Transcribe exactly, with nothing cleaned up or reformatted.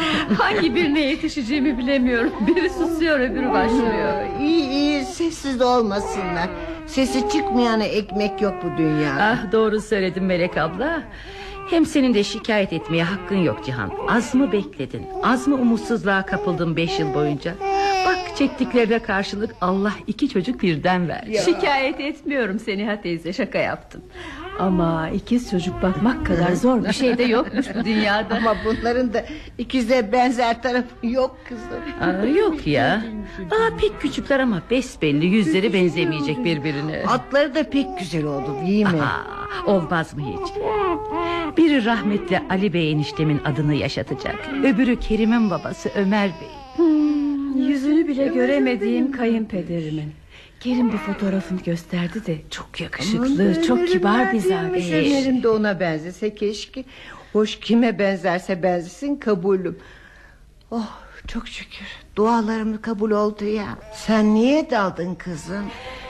Hangi birine yetişeceğimi bilemiyorum. Biri susuyor, öbürü başlıyor. İyi iyi, sessiz olmasınlar. Sesi çıkmayana ekmek yok bu dünyada. Ah, doğru söyledin Melek abla. Hem senin de şikayet etmeye hakkın yok Cihan. Az mı bekledin? Az mı umutsuzluğa kapıldın beş yıl boyunca? Bak, çektiklerine karşılık Allah iki çocuk birden ver. Şikayet etmiyorum Seniha teyze, şaka yaptım. Ama ikiz çocuk bakmak kadar zor bir şey de yokmuş bu dünyada. Ama bunların da ikize benzer tarafı yok kızım. Aa, yok ya. Daha pek küçükler ama besbelli yüzleri benzemeyecek birbirine. Atları da pek güzel oldu değil mi? Aha, olmaz mı hiç? Biri rahmetli Ali Bey eniştemin adını yaşatacak. Öbürü Kerim'in babası Ömer Bey. Hmm, yüzünü bile göremediğim kayınpederimin. Kerim bir fotoğrafını gösterdi de çok yakışıklı, Aman, çok kibar bir zat. Ömer'im de ona benzese keşke. Hoş, kime benzerse benzesin, kabulüm. Oh, çok şükür dualarım kabul oldu ya. Sen niye daldın kızım?